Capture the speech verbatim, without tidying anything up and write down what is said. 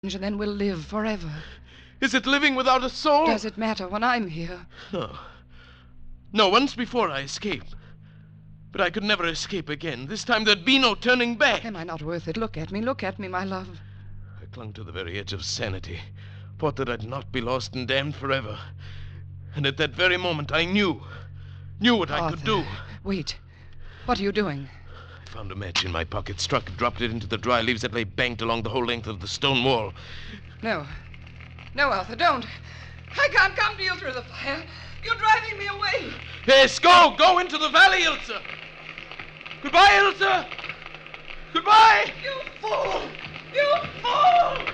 and then we'll live forever. Is it living without a soul? Does it matter when I'm here? No. No, once before I escaped. But I could never escape again. This time there'd be no turning back. Am I not worth it? Look at me, look at me, my love. I clung to the very edge of sanity, thought that I'd not be lost and damned forever. And at that very moment I knew, knew what I Arthur, could do. Wait. What are you doing? I found a match in my pocket, struck and dropped it into the dry leaves that lay banked along the whole length of the stone wall. No. No, Arthur, don't. I can't come to you through the fire. You're driving me away. Yes, go! Go into the valley, Ilsa! Goodbye, Ilsa! Goodbye! You fool! You fool!